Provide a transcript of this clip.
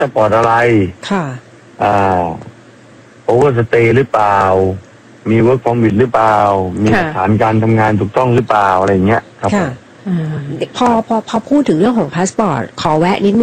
สปอร์ตอะไรค่ะโอเวอร์สเตย์หรือเปล่ามีเวิร์กฟอร์มวิดหรือเปล่ามีหลักฐานการทำงานถูกต้องหรือเปล่าอะไรอย่างเงี้ยครับพอพูดถึงเรื่องของพาสปอร์ตขอแวะนิดนึง